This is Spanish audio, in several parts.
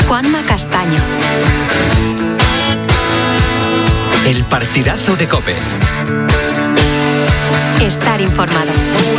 Juanma Castaño. El partidazo de COPE. Estar informado.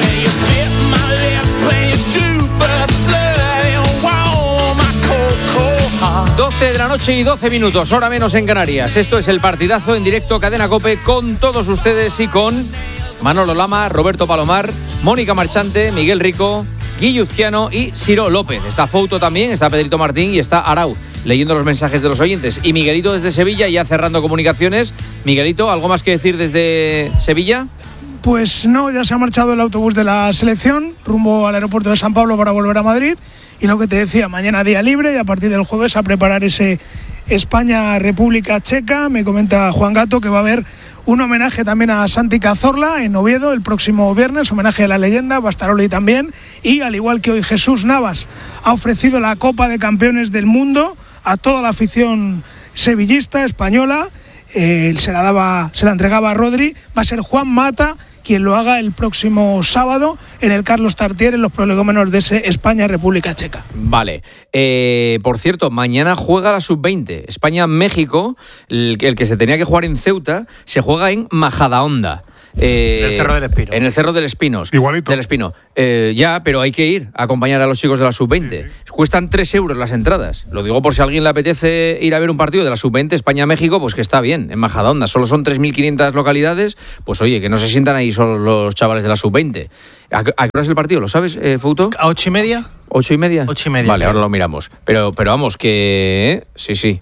12 de la noche y 12 minutos, hora menos en Canarias. Esto es el partidazo en directo Cadena COPE con todos ustedes y con Manolo Lama, Roberto Palomar, Mónica Marchante, Miguel Rico, Guilluzquiano y Ciro López. Está Fouto también, está Pedrito Martín y está Arauz leyendo los mensajes de los oyentes. Y Miguelito desde Sevilla, ya cerrando comunicaciones. Miguelito, ¿algo más que decir desde Sevilla? Pues no, ya se ha marchado el autobús de la selección rumbo al aeropuerto de San Pablo para volver a Madrid. Y lo que te decía, mañana día libre y a partir del jueves a preparar ese España-República Checa. Me comenta Juan Gato que va a haber un homenaje también a Santi Cazorla en Oviedo el próximo viernes, homenaje a la leyenda, Bastaroli también. Y al igual que hoy Jesús Navas ha ofrecido la Copa de Campeones del Mundo a toda la afición sevillista, española. Se la entregaba a Rodri. Va a ser Juan Mata quien lo haga el próximo sábado en el Carlos Tartiere, en los prolegómenos de ese España-República Checa. Vale. Por cierto, mañana juega la Sub-20. España-México, el que se tenía que jugar en Ceuta, se juega en Majadahonda. En el Cerro del Espino. En el Cerro del Espinos. Igualito. Del Espino. Ya, pero hay que ir a acompañar a los chicos de la Sub-20. Sí. Cuestan 3 euros las entradas. Lo digo por si a alguien le apetece ir a ver un partido de la Sub-20 España-México, pues que está bien, en Majadahonda. Solo son 3.500 localidades. Pues oye, que no se sientan ahí solo los chavales de la Sub-20. ¿A qué hora es el partido? ¿Lo sabes, Fouto? ¿A 8:30? ¿8:30? 8:30. Vale, ahora lo miramos. Pero vamos, que... Sí.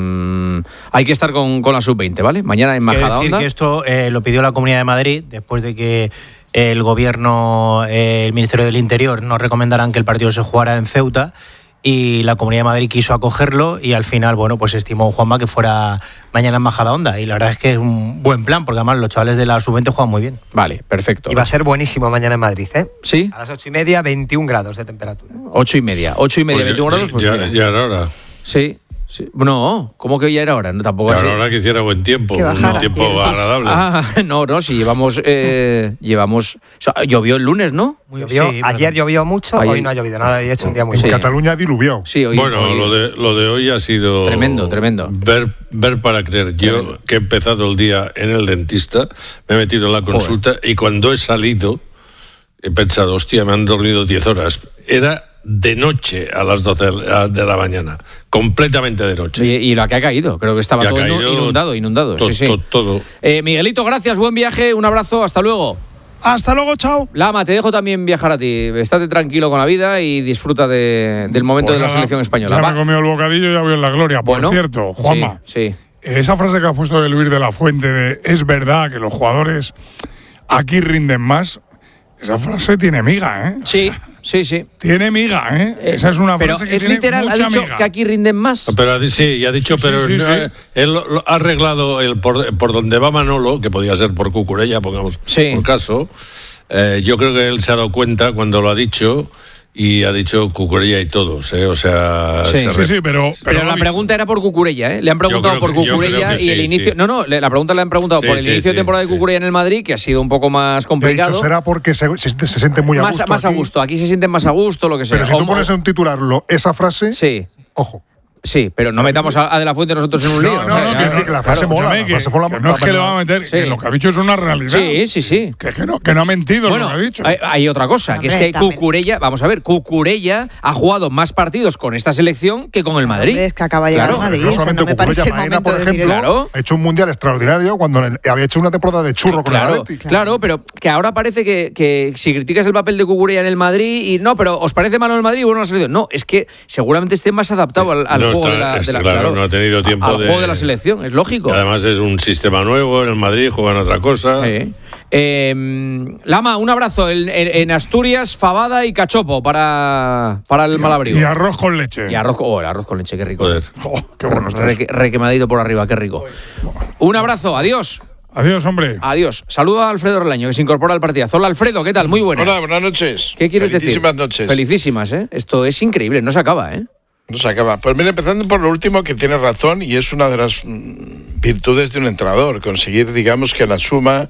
Hay que estar con la Sub-20, ¿vale? Mañana en Majadahonda. Quiero decir que esto lo pidió la Comunidad de Madrid después de que el Gobierno, el Ministerio del Interior nos recomendaran que el partido se jugara en Ceuta, y la Comunidad de Madrid quiso acogerlo y al final, bueno, pues estimó Juanma que fuera mañana en Majadahonda, y la verdad es que es un buen plan porque además los chavales de la Sub-20 juegan muy bien. Vale, perfecto. Y va a ser buenísimo mañana en Madrid, ¿eh? ¿Sí? A las 8:30, 21 grados de temperatura. 8:30, pues 21 grados, pues ya era hora. Sí. No, ¿cómo que ya era hora? No, tampoco ya era hora que hiciera buen tiempo, un tiempo agradable. No, si llevamos, o sea, llovió el lunes, ¿no? Ayer llovió mucho, hoy no ha llovido nada y ha hecho un día muy bueno. En Cataluña diluvió. Sí, hoy, lo de hoy ha sido tremendo. Ver para creer. Yo que he empezado el día en el dentista, me he metido en la consulta y cuando he salido he pensado, hostia, me han dormido 10 horas. Era de noche a las 12 de la mañana, completamente de noche. Y lo que ha caído, creo que estaba todo inundado. Todo. Miguelito, gracias, buen viaje, un abrazo, hasta luego. Hasta luego, chao. Lama, te dejo también viajar a ti. Estate tranquilo con la vida y disfruta del momento de la selección española. Ya me he comido el bocadillo y ya voy en la gloria. Por cierto, Juanma, sí. Esa frase que ha puesto de Luis de la Fuente de es verdad que los jugadores aquí rinden más, esa frase tiene miga, ¿eh? Sí. Tiene miga, ¿eh? Esa es una frase que tiene literal, mucha ha dicho miga. Que aquí rinden más. Pero sí, ha dicho, pero sí. Él ha arreglado por donde va Manolo, que podía ser por Cucurella, pongamos por caso. Yo creo que él se ha dado cuenta cuando lo ha dicho. Y ha dicho Cucurella y todos, o sea... pero la pregunta era por Cucurella, ¿eh? Le han preguntado por Cucurella y el inicio... Sí. No, la pregunta le han preguntado por el inicio de temporada de Cucurella en el Madrid, que ha sido un poco más complicado. De hecho, será porque se siente muy a gusto. Más aquí. A gusto, aquí se sienten más a gusto, lo que sea. Pero si tú pones en un titular esa frase, ojo. Sí, pero no metamos a De la Fuente nosotros en un lío. No, quiero decir que la frase mola. La frase mola. No es que le va a meter, que lo que ha dicho es una realidad. Sí. Que no ha mentido lo que ha dicho. Hay otra cosa, que es que Cucurella, vamos a ver, Cucurella ha jugado más partidos con esta selección que con el Madrid. Es que acaba de llegar al Madrid. No solamente Cucurella, Maena, por ejemplo, ha hecho un mundial extraordinario cuando había hecho una temporada de churro con el Atlético. Claro, pero que ahora parece que si criticas el papel de Cucurella en el Madrid y no, pero ¿os parece malo el Madrid? Bueno, la selección. No, es que seguramente esté más adaptado al juego de la Claro, no ha tenido tiempo al juego de la selección, es lógico. Y además es un sistema nuevo, en el Madrid juegan otra cosa. Lama, un abrazo. En Asturias, fabada y cachopo para el Malabrigo. Y arroz con leche. El arroz con leche, qué rico. Qué bueno está requemadito por arriba, qué rico. Un abrazo, adiós. Adiós, hombre. Adiós. Saludo a Alfredo Relaño, que se incorpora al partidazo. Hola, Alfredo, ¿qué tal? Muy buenas. Hola, buenas noches. ¿Qué quieres decir? Felicísimas noches. Felicísimas, ¿eh? Esto es increíble, no se acaba, ¿eh? No se acaba. Pues mira, empezando por lo último, que tienes razón, y es una de las virtudes de un entrenador, conseguir, digamos, que la suma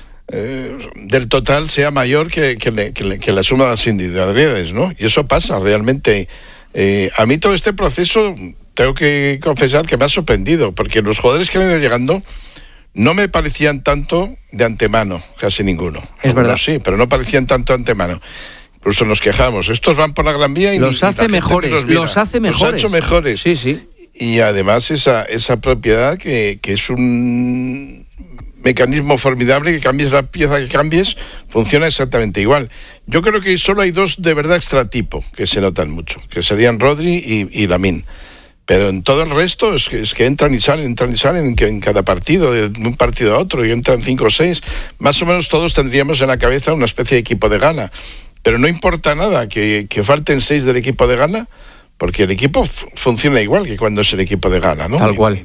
del total sea mayor que la suma de las individualidades, ¿no? Y eso pasa realmente. A mí todo este proceso, tengo que confesar que me ha sorprendido, porque los jugadores que han ido llegando no me parecían tanto de antemano, casi ninguno. Es verdad. Sí, pero no parecían tanto de antemano. Incluso nos quejamos. Estos van por la Gran Vía y los hace mejores. Los ha hecho mejores. Sí. Y además esa propiedad que es un mecanismo formidable, que cambies la pieza que cambies, funciona exactamente igual. Yo creo que solo hay dos de verdad extratipo que se notan mucho, que serían Rodri y Lamine. Pero en todo el resto es que entran y salen en cada partido, de un partido a otro, y entran 5 o 6. Más o menos todos tendríamos en la cabeza una especie de equipo de gala. Pero no importa nada que falten 6 del equipo de gala, porque el equipo funciona igual que cuando es el equipo de gala, ¿no? Tal cual.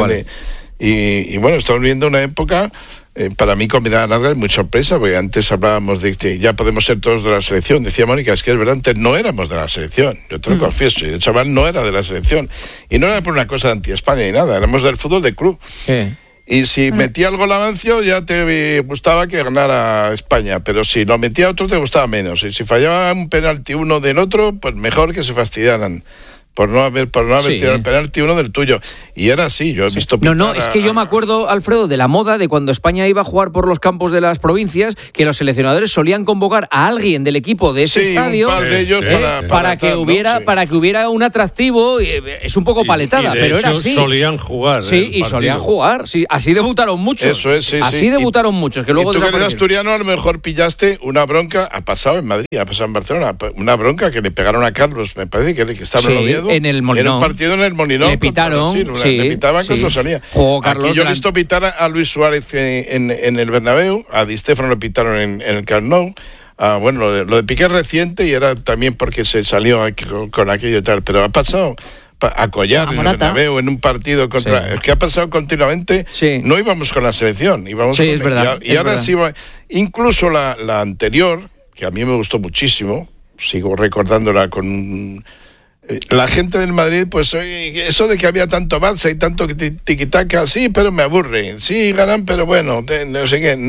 Y bueno, estamos viendo una época, para mí con mirada larga, es muy sorpresa, porque antes hablábamos de que ya podemos ser todos de la selección. Decía Mónica, es que es verdad, antes no éramos de la selección, yo te lo confieso, y el chaval no era de la selección. Y no era por una cosa de anti-España ni nada, éramos del fútbol de club. Y si metía el gol Amancio, ya te gustaba que ganara España, pero si lo metía otro te gustaba menos. Y si fallaba un penalti uno del otro, pues mejor que se fastidiaran por no haber tirado el penalti uno del tuyo. Y era así, yo he visto... No, es que yo me acuerdo, Alfredo, de la moda de cuando España iba a jugar por los campos de las provincias, que los seleccionadores solían convocar a alguien del equipo de ese estadio, un par de ellos para que hubiera un atractivo. Es un poco paletada, pero era así. Solían jugar. Sí, y solían jugar. Sí, así debutaron muchos. Eso es, sí. Así debutaron muchos, que luego y tú que eres asturiano, a lo mejor pillaste una bronca, ha pasado en Madrid, ha pasado en Barcelona, una bronca que le pegaron a Carlos, me parece que estaba en Oviedo. En el Molinón. En un partido en el Molinón. Le pitaron. Le pitaban cuando salía. Aquí yo he visto pitar a Luis Suárez en el Bernabéu, a Di Stéfano lo pitaron en el Camp Nou. Bueno, lo de Piqué es reciente y era también porque se salió con aquello y tal, pero ha pasado a Collar en el Bernabéu en un partido contra... Es que ha pasado continuamente. No íbamos con la selección, íbamos es verdad. Y ahora sí va... Incluso la anterior, que a mí me gustó muchísimo, sigo recordándola con... La gente del Madrid, pues eso de que había tanto Barça y tanto tiquitaca, sí, pero me aburre. Sí, ganan, pero bueno, no sé qué.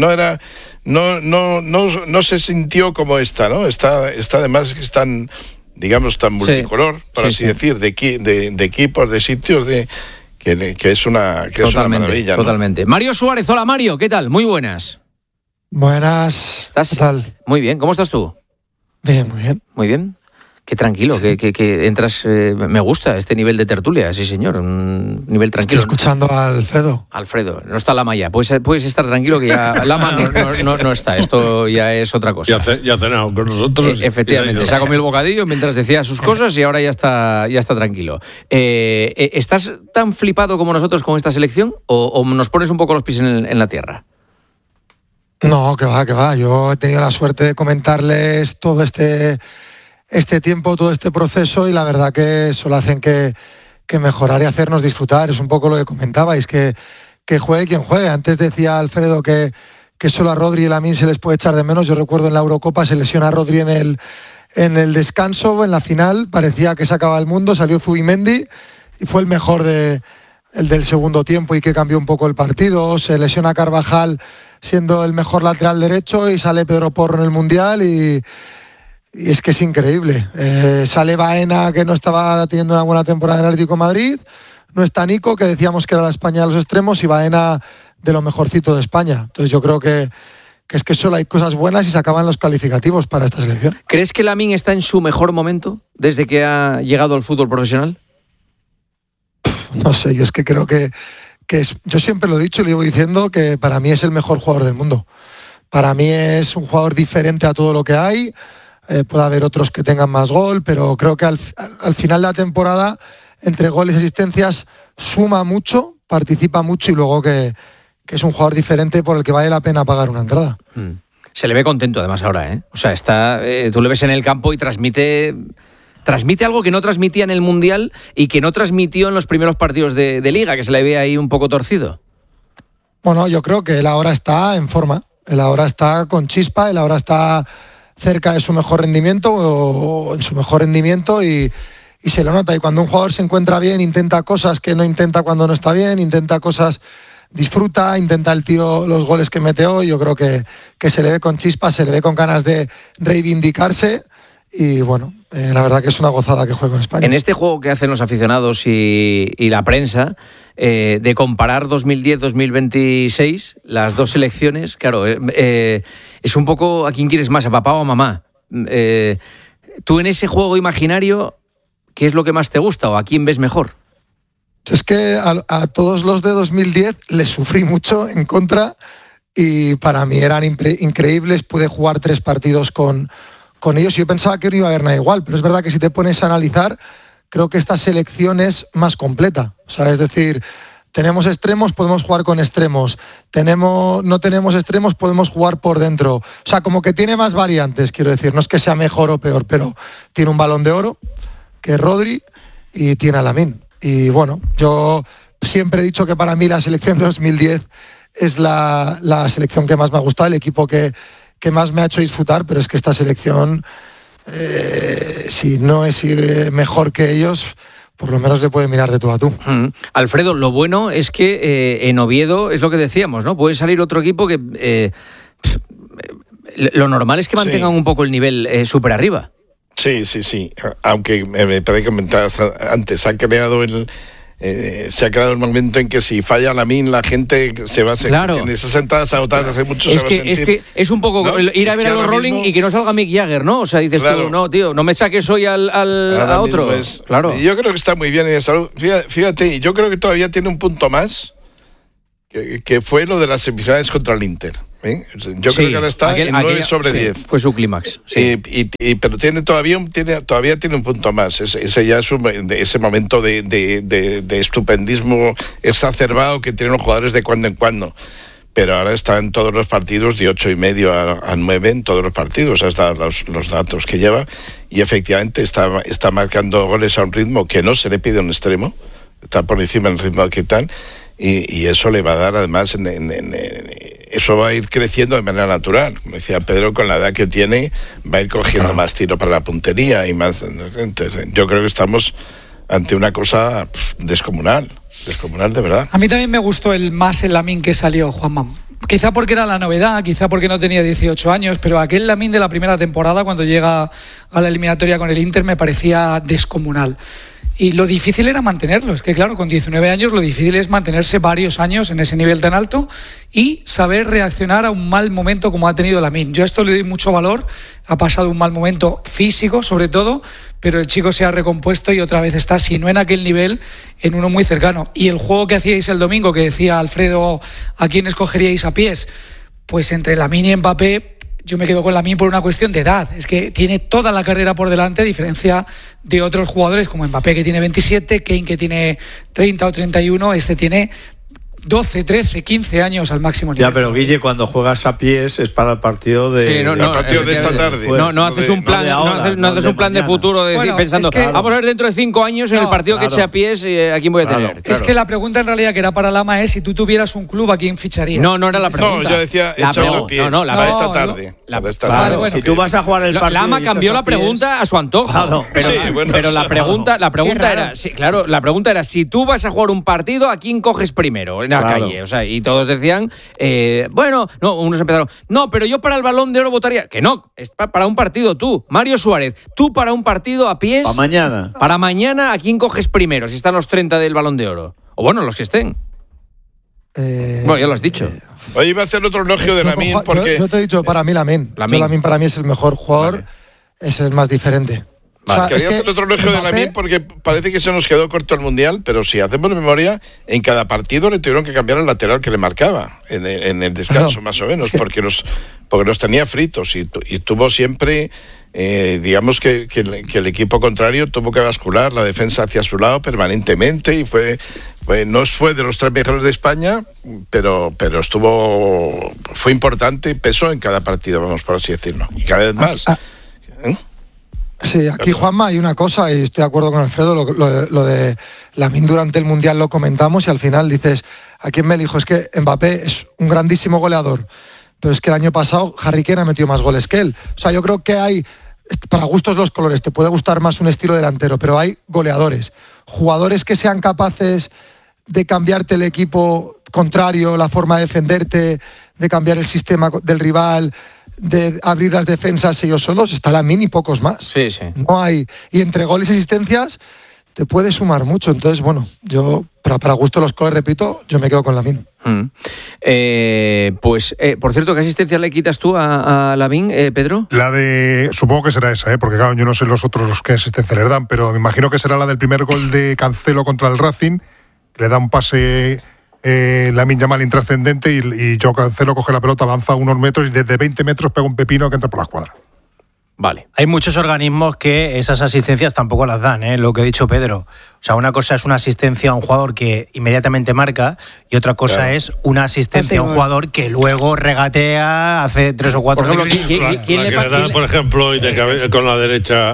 No se sintió como esta, ¿no? Está además que están, digamos, tan multicolor, por así decir, de equipos, de sitios, que es una maravilla, ¿no? Totalmente. Mario Suárez, hola Mario, ¿qué tal? Muy buenas. Buenas. ¿Estás? ¿Qué tal? Muy bien, ¿cómo estás tú? Bien, muy bien. Muy bien. Qué tranquilo, que entras... me gusta este nivel de tertulia, sí señor, un nivel tranquilo. Estoy escuchando a Alfredo. Alfredo, no está Lama ya, puedes estar tranquilo que ya Lama no está, esto ya es otra cosa. Ya ha cenado con nosotros. Efectivamente, se ha comido el bocadillo mientras decía sus cosas y ahora ya está tranquilo. ¿Estás tan flipado como nosotros con esta selección o nos pones un poco los pies en la tierra? No, que va. Yo he tenido la suerte de comentarles todo este tiempo, todo este proceso, y la verdad que solo hacen que mejorar y hacernos disfrutar. Es un poco lo que comentabais, que juegue quien juegue. Antes decía Alfredo que solo a Rodri y a Lamine se les puede echar de menos. Yo recuerdo en la Eurocopa se lesiona a Rodri en el descanso, en la final, parecía que se acababa el mundo, salió Zubimendi y fue el mejor el del segundo tiempo y que cambió un poco el partido. Se lesiona a Carvajal siendo el mejor lateral derecho y sale Pedro Porro en el Mundial y es que es increíble. Sale Baena, que no estaba teniendo una buena temporada en el Atlético de Madrid. No está Nico, que decíamos que era la España de los extremos, y Baena de lo mejorcito de España. Entonces yo creo que es que solo hay cosas buenas y se acaban los calificativos para esta selección. ¿Crees que Lamine está en su mejor momento desde que ha llegado al fútbol profesional? No sé, yo es que creo que yo siempre lo he dicho y lo llevo diciendo, que para mí es el mejor jugador del mundo. Para mí es un jugador diferente a todo lo que hay. Puede haber otros que tengan más gol, pero creo que al final de la temporada, entre goles y asistencias, suma mucho, participa mucho, y luego que es un jugador diferente por el que vale la pena pagar una entrada. Se le ve contento además ahora, ¿eh? O sea, tú le ves en el campo y transmite algo que no transmitía en el Mundial y que no transmitió en los primeros partidos de Liga, que se le ve ahí un poco torcido. Bueno, yo creo que él ahora está en forma, él ahora está con chispa, él ahora está cerca de su mejor rendimiento o en su mejor rendimiento y se lo nota. Y cuando un jugador se encuentra bien, intenta cosas que no intenta cuando no está bien, intenta cosas, disfruta, intenta el tiro, los goles que mete hoy. Yo creo que se le ve con chispa, se le ve con ganas de reivindicarse, y bueno, la verdad que es una gozada que juegue con España. En este juego que hacen los aficionados y la prensa, de comparar 2010-2026, las dos selecciones, claro, es un poco a quién quieres más, a papá o a mamá. Tú en ese juego imaginario, ¿qué es lo que más te gusta o a quién ves mejor? Es que a todos los de 2010 les sufrí mucho en contra y para mí eran increíbles. Pude jugar 3 partidos con ellos y yo pensaba que no iba a haber nada igual, pero es verdad que si te pones a analizar, creo que esta selección es más completa. O sea, es decir, tenemos extremos, podemos jugar con extremos. No tenemos extremos, podemos jugar por dentro. O sea, como que tiene más variantes, quiero decir. No es que sea mejor o peor, pero tiene un Balón de Oro, que es Rodri, y tiene a Lamine. Y bueno, yo siempre he dicho que para mí la selección de 2010 es la selección que más me ha gustado, el equipo que más me ha hecho disfrutar, pero es que esta selección, si no es mejor que ellos, por lo menos le puede mirar de tú a tú. Alfredo, lo bueno es que en Oviedo es lo que decíamos, ¿no? Puede salir otro equipo que lo normal es que mantengan un poco el nivel súper arriba. Sí. Aunque me parece que comentabas antes, se ha creado el momento en que si falla Lamine, la gente se va a sentir. Claro. En esas entradas agotadas hace mucho se va a sentir. Es que es un poco, ¿no? Ir a ver a los Rolling mismo, y que no salga Mick Jagger, ¿no? O sea, dices tú, no, tío, no me saques hoy a otro. Claro. Yo creo que está muy bien en de salud. Fíjate, yo creo que todavía tiene un punto más, que fue lo de las semifinales contra el Inter. Yo creo que ahora está en 9 sobre 10. Fue su clímax. Pero todavía tiene un punto más. Ese ya es ese momento de estupendismo exacerbado que tienen los jugadores de cuando en cuando. Pero ahora está en todos los partidos de 8,5 a 9 en todos los partidos, hasta los datos que lleva. Y efectivamente está marcando goles a un ritmo que no se le pide a un extremo. Está por encima del ritmo que tal. Y eso le va a dar, además, eso va a ir creciendo de manera natural. Como decía Pedro, con la edad que tiene, va a ir cogiendo más tiro para la puntería y más. Entonces, yo creo que estamos ante una cosa descomunal de verdad. A mí también me gustó el Lamine que salió, Juanma. Quizá porque era la novedad, quizá porque no tenía 18 años, pero aquel Lamine de la primera temporada, cuando llega a la eliminatoria con el Inter, me parecía descomunal. Y lo difícil era mantenerlo. Es que claro, con 19 años lo difícil es mantenerse varios años en ese nivel tan alto y saber reaccionar a un mal momento como ha tenido Lamine. Yo a esto le doy mucho valor. Ha pasado un mal momento físico, sobre todo, pero el chico se ha recompuesto y otra vez está, si no en aquel nivel, en uno muy cercano. Y el juego que hacíais el domingo, que decía Alfredo, ¿a quién escogeríais a pies? Pues entre Lamine y Mbappé, yo me quedo con Lamine por una cuestión de edad. Es que tiene toda la carrera por delante, a diferencia de otros jugadores como Mbappé, que tiene 27, Kane, que tiene 30 o 31, este tiene 12, 13, 15 años al máximo nivel. Ya, pero Guille, cuando juegas a pies es para el partido de... el partido de esta tarde. No haces un plan, no haces un plan de futuro de decir, pensando, vamos a ver dentro de 5 años en el partido que eche a pies, ¿a quién voy a tener? Es que la pregunta en realidad que era para Lama es, si tú tuvieras un club, ¿a quién ficharías? No era la pregunta. No, yo decía echando a pies. Para esta tarde. Si tú vas a jugar el partido... Lama cambió la pregunta a su antojo. Pero la pregunta era, la pregunta era, si tú vas a jugar un partido, ¿a quién coges primero en la calle? O sea, y todos decían, unos empezaron, pero yo para el Balón de Oro votaría. Que no, es para un partido tú. Mario Suárez, tú para un partido a pies. Para mañana, ¿a quién coges primero? Si están los 30 del Balón de Oro. O bueno, los que estén. Bueno, ya lo has dicho. Hoy iba a hacer otro elogio de Lamine porque... Yo te he dicho, para mí Lamine para mí es el mejor jugador, es el más diferente. Quería hacer otro elogio de Lamine porque parece que se nos quedó corto el Mundial, pero si hacemos memoria, en cada partido le tuvieron que cambiar el lateral que le marcaba en el descanso, más o menos, porque los tenía fritos y tuvo siempre, digamos que el equipo contrario tuvo que bascular la defensa hacia su lado permanentemente y no fue de los 3 mejores de España, pero fue importante, pesó en cada partido, vamos por así decirlo, y cada vez más. Sí, aquí, Juanma, hay una cosa, y estoy de acuerdo con Alfredo, lo de Lamine durante el Mundial lo comentamos y al final dices, ¿a quién me elijo? Es que Mbappé es un grandísimo goleador, pero es que el año pasado Harry Kane ha metido más goles que él. O sea, yo creo que hay, para gustos los colores, te puede gustar más un estilo delantero, pero hay goleadores, jugadores que sean capaces de cambiarte el equipo contrario, la forma de defenderte, de cambiar el sistema del rival, de abrir las defensas ellos solos, está Lamine y pocos más. Sí, sí. No hay. Y entre goles y asistencias te puede sumar mucho. Entonces, bueno, yo, para gusto de los colores, repito, yo me quedo con Lamine. Por cierto, ¿qué asistencia le quitas tú a Lamine, Pedro? La de, supongo que será esa, porque claro, yo no sé los otros qué asistencia le dan, pero me imagino que será la del primer gol de Cancelo contra el Racing, que le da un pase Lamine Yamal intrascendente y yo Cancelo coge la pelota, avanza unos metros y desde 20 metros pega un pepino que entra por la escuadra. Vale. Hay muchos organismos que esas asistencias tampoco las dan, lo que ha dicho Pedro. O sea, una cosa es una asistencia a un jugador que inmediatamente marca y otra cosa es una asistencia a un jugador que luego regatea, hace 3 o 4... Por ejemplo, ¿quién le da, por ejemplo, y de cabeza con la derecha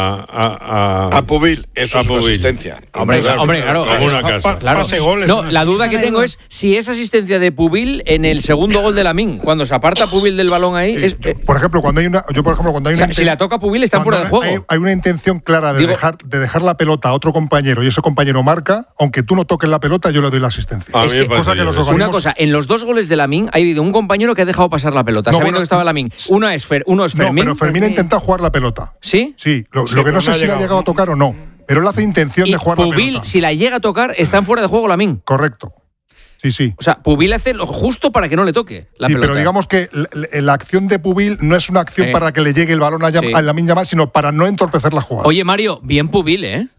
a Pubil? Eso es una asistencia. Hombre, claro. Como una casa. Claro. No, la duda que tengo es si esa asistencia de Pubil en el segundo gol de Lamine, cuando se aparta Pubil del balón ahí... Por ejemplo, cuando hay una... si la toca Pubil está fuera de juego. Hay una intención clara de dejar la pelota a otro compañero y ese compañero marca, aunque tú no toques la pelota, yo le doy la asistencia. Una cosa, en los 2 goles de Lamine ha habido un compañero que ha dejado pasar la pelota, sabiendo que estaba Lamine. Uno es Fermín. No, pero Fermín ha intentado jugar la pelota. ¿Sí? Sí, lo que no sé si la ha llegado a tocar o no, pero él hace intención de jugar Pubil, la pelota. si la llega a tocar, está en fuera de juego Lamine. Correcto. Sí. O sea, Pubil hace lo justo para que no le toque la pelota. Pero digamos que la acción de Pubil no es una acción para que le llegue el balón a Lamine Yamal, sino para no entorpecer la jugada. Oye, Mario, bien Pubil, ¿eh?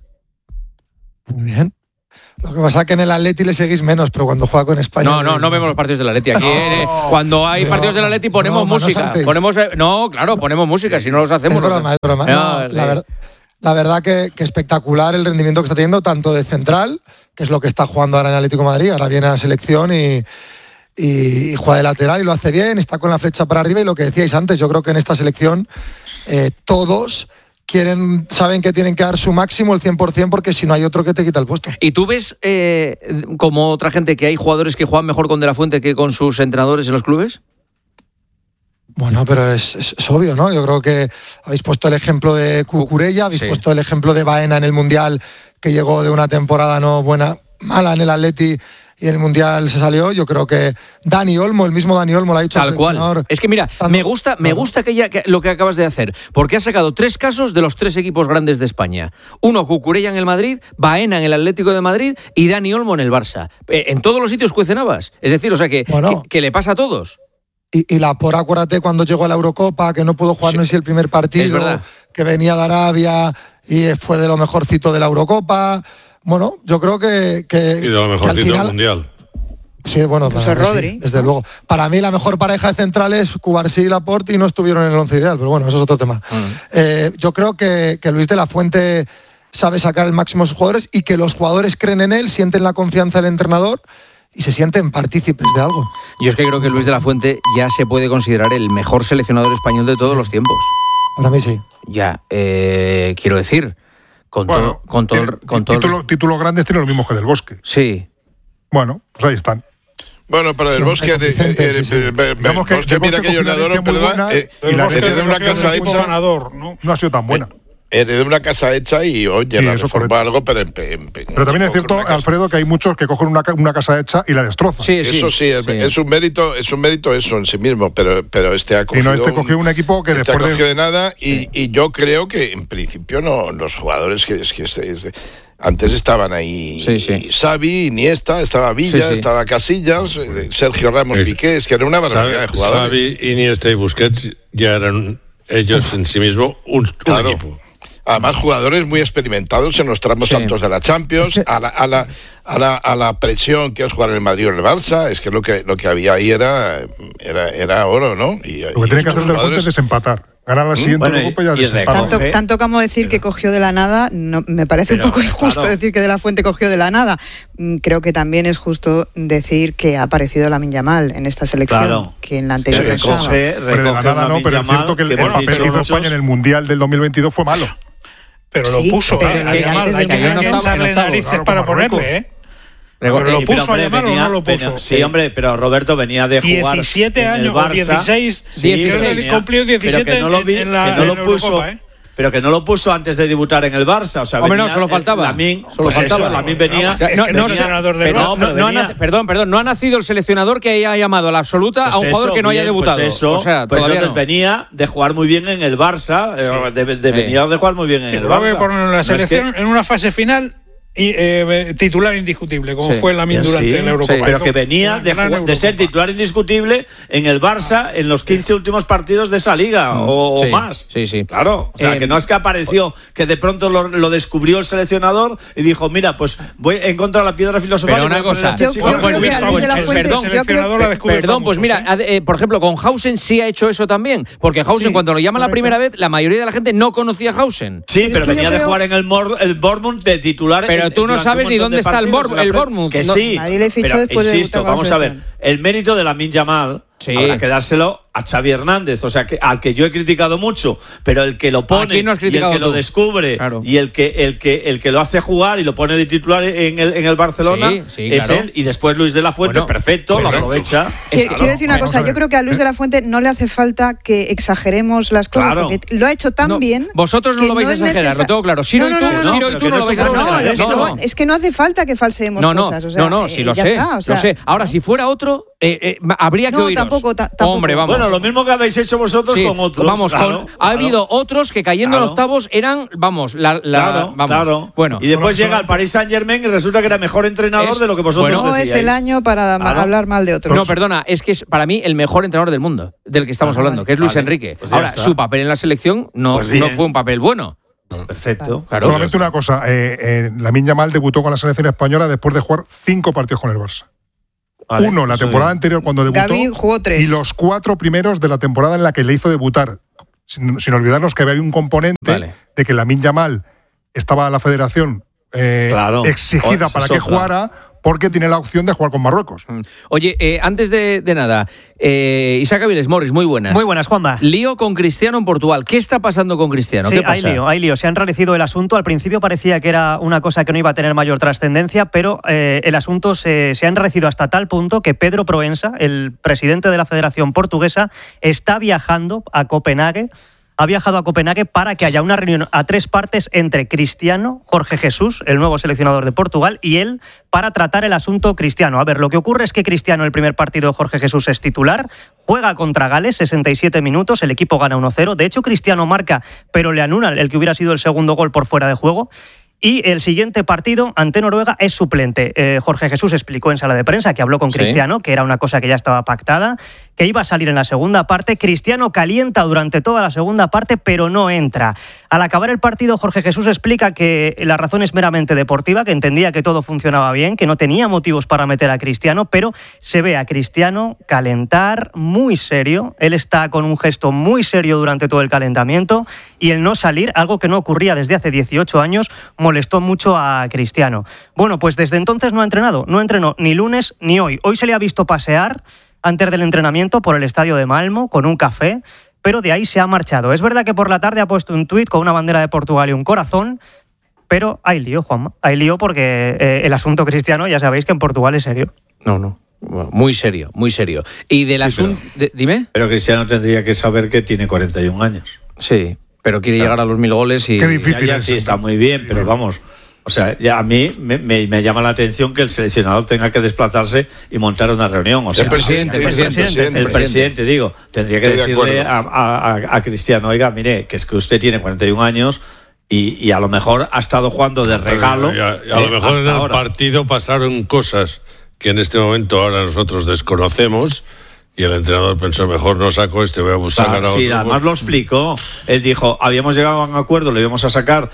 Muy bien. Lo que pasa es que en el Atleti le seguís menos, pero cuando juega con España... No vemos los partidos del Atleti. Aquí, cuando hay partidos del Atleti ponemos música. Ponemos música, si no los hacemos... Es broma. La verdad que espectacular el rendimiento que está teniendo, tanto de central, que es lo que está jugando ahora en Atlético de Madrid, ahora viene a la selección y juega de lateral y lo hace bien, está con la flecha para arriba y lo que decíais antes, yo creo que en esta selección todos... saben que tienen que dar su máximo, el 100%, porque si no hay otro que te quita el puesto. ¿Y tú ves, como otra gente, que hay jugadores que juegan mejor con De la Fuente que con sus entrenadores en los clubes? Bueno, pero es obvio, ¿no? Yo creo que habéis puesto el ejemplo de Cucurella, habéis puesto el ejemplo de Baena en el Mundial, que llegó de una temporada mala en el Atleti, y en el Mundial se salió. Yo creo que el mismo Dani Olmo lo ha dicho. Tal cual. Es que mira, me gusta lo que acabas de hacer, porque has sacado 3 casos de los 3 equipos grandes de España. Uno, Cucurella en el Madrid, Baena en el Atlético de Madrid y Dani Olmo en el Barça. En todos los sitios cuecen habas. Es decir, o sea que le pasa a todos. Y Laporta, acuérdate cuando llegó a la Eurocopa, que no pudo jugar no sé si el primer partido, que venía de Arabia y fue de lo mejorcito de la Eurocopa. Bueno, yo creo que y de lo mejorcito del Mundial. Sí, bueno, Rodri. Sí, desde luego. Para mí la mejor pareja de centrales, Cubarsí y Laporta, y no estuvieron en el 11 ideal, pero bueno, eso es otro tema. Yo creo que Luis de la Fuente sabe sacar el máximo de sus jugadores y que los jugadores creen en él, sienten la confianza del entrenador y se sienten partícipes de algo. Yo es que creo que Luis de la Fuente ya se puede considerar el mejor seleccionador español de todos los tiempos. Para mí sí. Ya, quiero decir, títulos grandes tiene lo mismo que Del Bosque. Sí. Bueno, pues ahí están. Bueno, pero Del Bosque, mira que yo le adoro, perdona, de una casa hecha, no ha sido tan buena. De una casa hecha y oye, la reforma algo, pero también es cierto, Alfredo, que hay muchos que cogen una casa hecha y la destrozan. Eso sí, es un mérito eso en sí mismo, pero este ha cogido cogió un equipo que después cogió de nada y yo creo que en principio no los jugadores que antes estaban ahí Xavi, Iniesta, estaba Villa, estaba Casillas, Sergio Ramos, Piqué, es que era una barbaridad de jugadores. Xavi, Iniesta y Busquets ya eran ellos en sí mismos un equipo. Además, jugadores muy experimentados en los tramos altos de la Champions, a la presión que es jugar en el Madrid o en el Barça, es que lo que había ahí era oro, ¿no? Lo que tiene que hacer Del Fuente es desempatar. Ganar la siguiente Eurocopa y ya desempatar. Tanto como decir que cogió de la nada, me parece un poco injusto decir que De la Fuente cogió de la nada. Creo que también es justo decir que ha aparecido Lamine Yamal en esta selección, que en la anterior no estaba. Pero de la nada no, pero es cierto que el papel que hizo España en el Mundial del 2022 fue malo. Pero lo puso, hay que echarle narices para ponerle, ¿eh? Pero lo puso a Yamal o no lo puso. Sí, hombre, pero Roberto venía de jugar 17 años, Barça, 16, cumplió 17 en la Eurocopa, ¿eh? pero que no lo puso antes de debutar en el Barça. O sea, hombre, no, solo faltaba. Lamine venía. Perdón, no ha nacido el seleccionador que haya llamado a la absoluta a un jugador que no haya debutado. O sea, todavía no. Venía de jugar muy bien en el Barça, venía de jugar muy bien en el Barça. Por la selección en una fase final titular indiscutible, como fue Lamine durante la Eurocopa. Pero que venía de ser titular indiscutible en el Barça en los 15 últimos partidos de esa liga o más. Sí. Claro, o sea, que no es que apareció, que de pronto lo descubrió el seleccionador y dijo, mira, pues voy a encontrar la piedra filosofal. Pero una cosa, perdón, pues mira, por ejemplo, con Hausen sí ha hecho eso también, porque Hausen cuando lo llaman la primera vez, la mayoría de la gente no conocía a Hausen. Sí, pero venía de jugar en el Bournemouth de titular. Pero tú no sabes ni dónde está el Bournemouth. Que sí, Madrid le fichó después de insisto, vamos a ver, el mérito de Lamine Yamal habrá que dárselo a Xavi Hernández, o sea, al que yo he criticado mucho, pero el que lo pone y el que lo descubre y el que lo hace jugar y lo pone de titular en el Barcelona es él, y después Luis de la Fuente, perfecto, lo aprovecha. Quiero decir una cosa, yo creo que a Luis de la Fuente no le hace falta que exageremos las cosas, porque lo ha hecho tan bien. Vosotros no lo vais a exagerar, lo tengo claro. Siro y tú no lo vais a exagerar. Es que no hace falta que falseemos cosas. No, sí lo sé. Ahora, si fuera otro, habría que oíros. Tampoco. Hombre, vamos. Bueno, lo mismo que habéis hecho vosotros con otros. Vamos, ha habido otros que cayendo en octavos eran, vamos, Claro. Bueno. Y después llega el Paris Saint-Germain y resulta que era mejor entrenador de lo que vosotros decíais. No es el año para hablar mal de otros. No, perdona, es que es para mí el mejor entrenador del mundo, del que estamos hablando, que es Luis Enrique. Pues ahora, su papel en la selección no fue un papel bueno. Perfecto. Claro. Solamente una cosa, Lamine Yamal debutó con la selección española después de jugar 5 partidos con el Barça. Uno la temporada anterior cuando debutó, Gavi jugó 3. y los 4 primeros de la temporada en la que le hizo debutar. Sin olvidarnos que había un componente de que Lamine Yamal estaba a la federación exigida para que jugara, porque tiene la opción de jugar con Marruecos. Oye, antes de nada, Isaac Aviles Morris, muy buenas. Muy buenas, Juanma. Lío con Cristiano en Portugal. ¿Qué está pasando con Cristiano? Sí, ¿Qué pasa? hay lío. Se ha enrarecido el asunto. Al principio parecía que era una cosa que no iba a tener mayor trascendencia, pero el asunto se ha enrarecido hasta tal punto que Pedro Proença, el presidente de la Federación Portuguesa, está viajando a Copenhague. Ha viajado a Copenhague para que haya una reunión a 3 partes entre Cristiano, Jorge Jesús, el nuevo seleccionador de Portugal, y él para tratar el asunto Cristiano. A ver, lo que ocurre es que Cristiano, el primer partido de Jorge Jesús, es titular, juega contra Gales, 67 minutos, el equipo gana 1-0. De hecho, Cristiano marca, pero le anulan el que hubiera sido el segundo gol por fuera de juego. Y el siguiente partido ante Noruega es suplente. Jorge Jesús explicó en sala de prensa que habló con Cristiano, que era una cosa que ya estaba pactada, que iba a salir en la segunda parte. Cristiano calienta durante toda la segunda parte, pero no entra. Al acabar el partido, Jorge Jesús explica que la razón es meramente deportiva, que entendía que todo funcionaba bien, que no tenía motivos para meter a Cristiano, pero se ve a Cristiano calentar muy serio. Él está con un gesto muy serio durante todo el calentamiento, y el no salir, algo que no ocurría desde hace 18 años, molestó mucho a Cristiano. Bueno, pues desde entonces no ha entrenado. No entrenó ni lunes ni hoy. Hoy se le ha visto pasear antes del entrenamiento por el estadio de Malmo con un café, pero de ahí se ha marchado. Es verdad que por la tarde ha puesto un tuit con una bandera de Portugal y un corazón, pero hay lío, Juanma. Hay lío porque el asunto Cristiano, ya sabéis que en Portugal es serio. No. Muy serio, muy serio. Y del asunto... Dime. Pero Cristiano tendría que saber que tiene 41 años. Sí, pero quiere llegar a los 1000 goles y... Qué difícil ya, sí, está muy bien, pero vamos... O sea, ya a mí me llama la atención que el seleccionador tenga que desplazarse y montar una reunión. O sea, el presidente, digo, tendría que decirle a Cristiano, oiga, mire, que es que usted tiene 41 años y a lo mejor ha estado jugando de regalo. Y a lo mejor en el partido pasaron cosas que en este momento ahora nosotros desconocemos. Y el entrenador pensó, mejor no saco voy a buscar a otro. Sí, además lo explicó. Él dijo, habíamos llegado a un acuerdo, le íbamos a sacar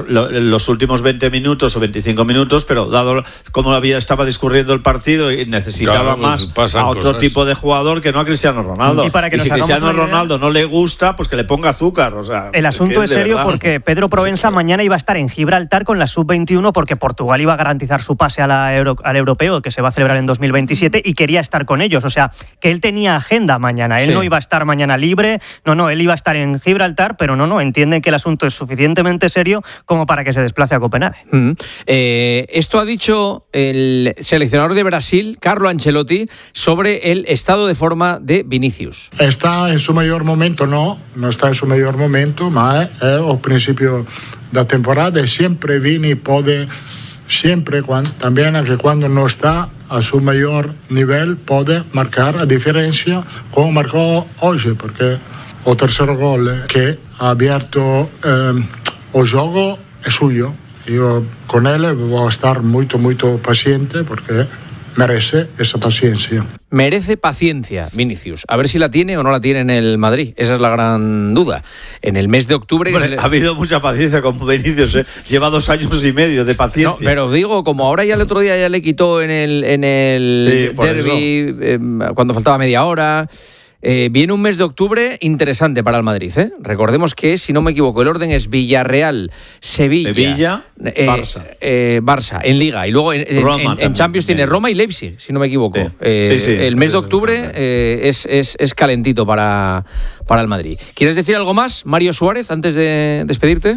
los últimos 20 minutos o 25 minutos, pero dado cómo estaba discurriendo el partido y necesitaba más a otro tipo de jugador que no a Cristiano Ronaldo. Y si Cristiano Ronaldo no le gusta, pues que le ponga azúcar. O sea, el asunto es serio porque Pedro Proença mañana iba a estar en Gibraltar con la Sub-21 porque Portugal iba a garantizar su pase al europeo que se va a celebrar en 2027 y quería estar con ellos. O sea, que él tenía tenía agenda mañana. Él no iba a estar mañana libre, él iba a estar en Gibraltar, pero entienden que el asunto es suficientemente serio como para que se desplace a Copenhague. Esto ha dicho el seleccionador de Brasil, Carlo Ancelotti, sobre el estado de forma de Vinicius. Está en su mayor momento, no está en su mayor momento, ma è al principio da temporada e sempre Vini puede, también anche quando no está a su mayor nivel, puede marcar a diferencia como marcó hoy, porque el tercer gol que ha abierto el juego es suyo. Yo con él voy a estar muy paciente porque merece esa paciencia. Merece paciencia, Vinicius. A ver si la tiene o no la tiene en el Madrid. Esa es la gran duda. En el mes de octubre... Ha habido mucha paciencia con Vinicius, ¿eh? Lleva 2 años y medio de paciencia. No, pero digo, como ahora ya el otro día ya le quitó en el derbi, cuando faltaba media hora... viene un mes de octubre interesante para el Madrid, ¿eh? Recordemos que, si no me equivoco, el orden es Villarreal, Sevilla, Barça. Barça en Liga, y luego en Champions tiene Roma y Leipzig, si no me equivoco. El mes de octubre es calentito para el Madrid. ¿Quieres decir algo más, Mario Suárez, antes de despedirte?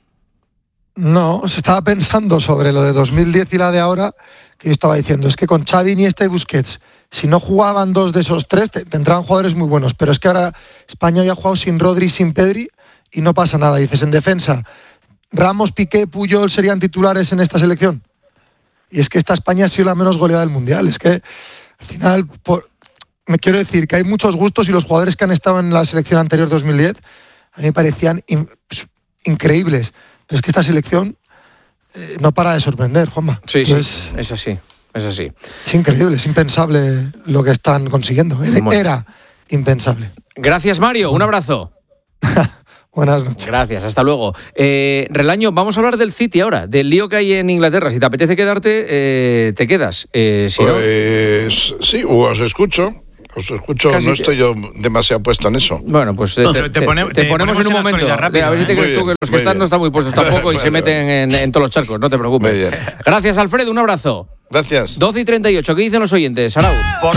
No, se estaba pensando sobre lo de 2010 y la de ahora, que yo estaba diciendo, es que con Xavi, Iniesta y Busquets, si no jugaban 2 de esos 3, tendrán jugadores muy buenos. Pero es que ahora España ya ha jugado sin Rodri y sin Pedri y no pasa nada. Dices, en defensa, Ramos, Piqué, Puyol serían titulares en esta selección. Y es que esta España ha sido la menos goleada del Mundial. Es que, al final, me quiero decir que hay muchos gustos y los jugadores que han estado en la selección anterior 2010 a mí me parecían increíbles. Pero es que esta selección no para de sorprender, Juanma. Sí, es así. Es así. Es increíble, es impensable lo que están consiguiendo. Era impensable. Gracias, Mario. Un abrazo. Buenas noches. Gracias, hasta luego. Relaño, vamos a hablar del City ahora, del lío que hay en Inglaterra. Si te apetece quedarte, te quedas. Sí, os escucho. Casi no estoy yo demasiado puesto en eso. Bueno, pues te ponemos en un momento. Rápido, a ver si te crees tú que los que están no están muy puestos tampoco y se meten en todos los charcos, no te preocupes. Gracias, Alfredo, un abrazo. Gracias. 12:38, ¿qué dicen los oyentes, Arauz? Por